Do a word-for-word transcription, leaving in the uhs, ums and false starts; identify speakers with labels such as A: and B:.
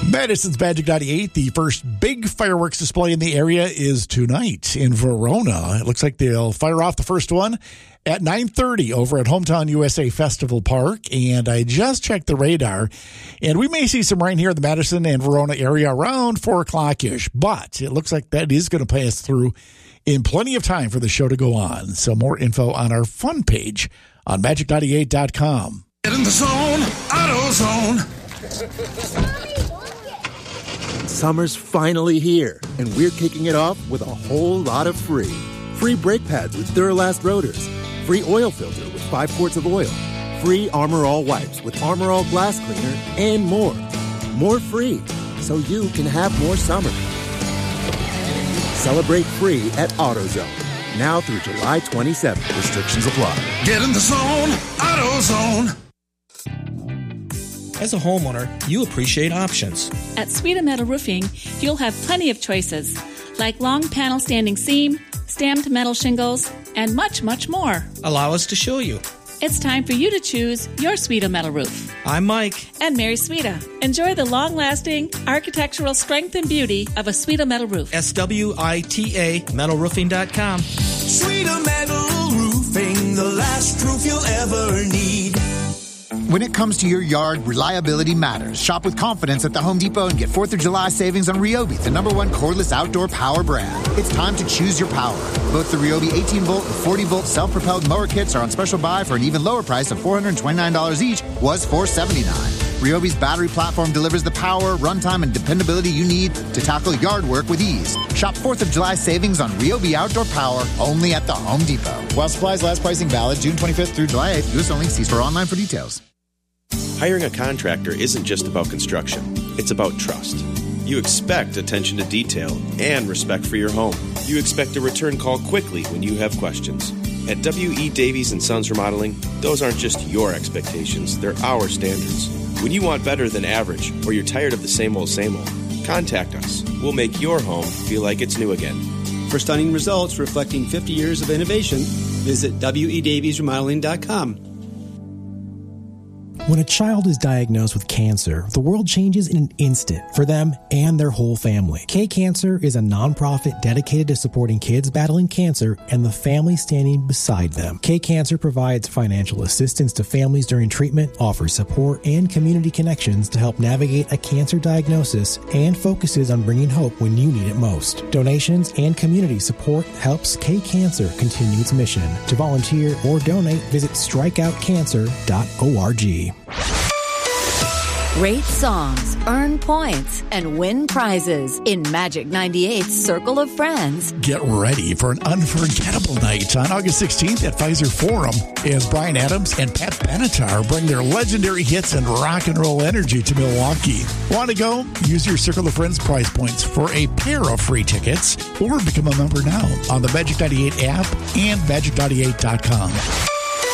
A: Madison's Magic ninety-eight, the first big fireworks display in the area is tonight in Verona. It looks like they'll fire off the first one at nine thirty over at Hometown U S A Festival Park. And I just checked the radar, and we may see some rain here in the Madison and Verona area around four o'clock-ish. But it looks like that is going to pass through in plenty of time for the show to go on. So more info on our fun page on magic ninety-eight dot com.
B: Get in the zone, AutoZone.
C: Summer's finally here, and we're kicking it off with a whole lot of free. Free brake pads with Duralast rotors. Free oil filter with five quarts of oil. Free Armor All wipes with Armor All glass cleaner, and more. More free, so you can have more summer. Celebrate free at AutoZone. Now through July twenty-seventh. Restrictions apply.
B: Get in the zone, AutoZone.
D: As a homeowner, you appreciate options.
E: At Sweeta Metal Roofing, you'll have plenty of choices, like long panel standing seam, stamped metal shingles, and much, much more.
D: Allow us to show you.
E: It's time for you to choose your Sweeta Metal Roof.
D: I'm Mike.
E: And Mary Sweeta. Enjoy the long-lasting architectural strength and beauty of a Sweeta Metal Roof.
D: S W I T A metal roofing dot com.
B: Sweeta Metal Roofing, the last roof you'll ever need.
F: When it comes to your yard, reliability matters. Shop with confidence at the Home Depot and get fourth of July savings on Ryobi, the number one cordless outdoor power brand. It's time to choose your power. Both the Ryobi eighteen volt and forty volt self-propelled mower kits are on special buy for an even lower price of four hundred twenty-nine dollars each, was four hundred seventy-nine dollars. Ryobi's battery platform delivers the power, runtime, and dependability you need to tackle yard work with ease. Shop fourth of July savings on Ryobi outdoor power only at the Home Depot. While supplies last, pricing valid June twenty-fifth through July eighth. U S only. See store online for details.
G: Hiring a contractor isn't just about construction. It's about trust. You expect attention to detail and respect for your home. You expect a return call quickly when you have questions. At W E. Davies and Sons Remodeling, those aren't just your expectations, they're our standards. When you want better than average, or you're tired of the same old, same old, contact us. We'll make your home feel like it's new again.
H: For stunning results reflecting fifty years of innovation, visit W E Davies Remodeling dot com.
I: When a child is diagnosed with cancer, the world changes in an instant for them and their whole family. K-Cancer is a nonprofit dedicated to supporting kids battling cancer and the family standing beside them. K-Cancer provides financial assistance to families during treatment, offers support and community connections to help navigate a cancer diagnosis, and focuses on bringing hope when you need it most. Donations and community support helps K-Cancer continue its mission. To volunteer or donate, visit strike out cancer dot org.
J: Rate songs, earn points, and win prizes in Magic ninety-eight's Circle of Friends.
A: Get ready for an unforgettable night on August sixteenth at Pfizer Forum as Bryan Adams and Pat Benatar bring their legendary hits and rock and roll energy to Milwaukee. Want to go? Use your Circle of Friends prize points for a pair of free tickets or become a member now on the Magic ninety-eight app and magic ninety-eight dot com.